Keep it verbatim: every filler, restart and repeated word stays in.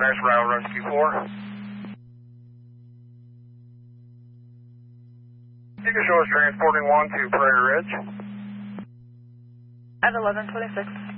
Nice Route Rescue four. You can show us transporting one to Prairie Ridge. At eleven twenty-six.